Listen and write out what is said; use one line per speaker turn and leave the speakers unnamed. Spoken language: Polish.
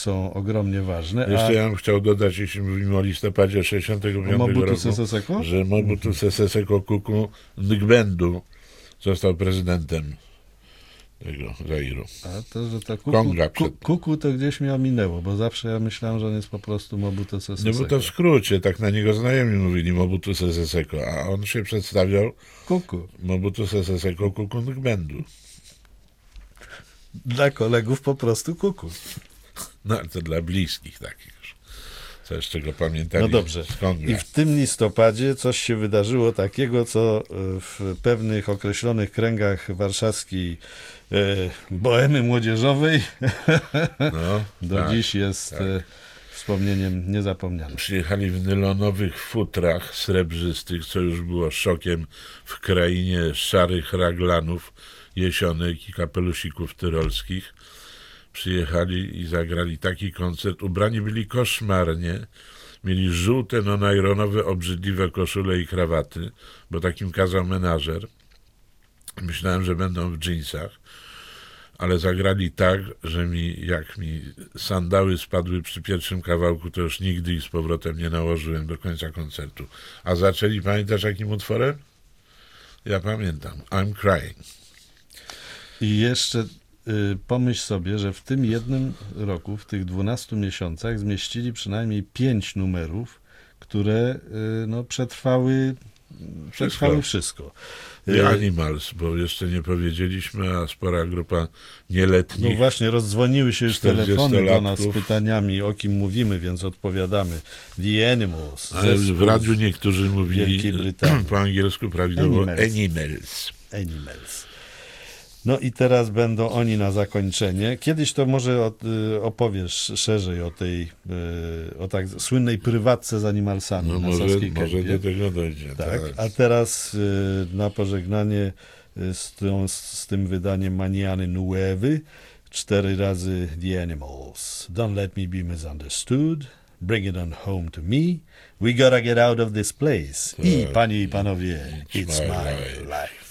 są ogromnie ważne.
Jeszcze ja bym chciał dodać, jeśli mówimy o listopadzie 65
Mobutu
roku,
Sese Seko?
że Mobutu Sese Seko Kuku Ngbendu został prezydentem tego Zairu.
A to, że ta
Konga
kuku to gdzieś mnie ominęło, bo zawsze ja myślałem, że on jest po prostu Mobutu Sese
No
Seko.
bo to w skrócie, tak na niego znajomi mówili Mobutu Sese Seko, a on się przedstawiał
Kuku.
Mobutu Sese Seko Kuku Ngbendu.
Dla kolegów po prostu kuku.
No ale to dla bliskich takich już. Coś, czego pamiętali
No dobrze.
z Konga.
I w tym listopadzie coś się wydarzyło takiego, co w pewnych określonych kręgach warszawskiej bohemy młodzieżowej
No,
do
tak,
dziś jest
tak.
wspomnieniem niezapomnianym.
Przyjechali w nylonowych futrach srebrzystych, co już było szokiem w krainie szarych raglanów, jesionek i kapelusików tyrolskich. Przyjechali i zagrali taki koncert. Ubrani byli koszmarnie. Mieli żółte, najlonowe, obrzydliwe koszule i krawaty, bo takim kazał menażer. Myślałem, że będą w dżinsach, ale zagrali tak, że jak mi sandały spadły przy pierwszym kawałku, to już nigdy ich z powrotem nie nałożyłem do końca koncertu. A zaczęli, pamiętasz jakim utworem? Ja pamiętam. I'm Crying.
I jeszcze pomyśl sobie, że w tym jednym roku, w tych 12 miesiącach zmieścili przynajmniej 5 numerów, które przetrwały wszystko.
The Animals, bo jeszcze nie powiedzieliśmy, a spora grupa nieletnich.
No właśnie, rozdzwoniły się już telefony do nas z
40-latków.
pytaniami, o kim mówimy, więc odpowiadamy. The Animals.
Ale w
zespół
radiu niektórzy
Wielkiej
mówili
Brytanii.
po angielsku prawidłowo
Animals.
Animals.
No i teraz będą oni na zakończenie. Kiedyś to może opowiesz szerzej o tej tak słynnej prywatce z Animalsami
No
na
może
Saskiej
do tego dojdzie.
tak. A teraz na pożegnanie z tym wydaniem Maniany Nuewy 4 razy The Animals. Don't let me be misunderstood. Bring it on home to me. We gotta get out of this place. I panie i panowie, it's my life.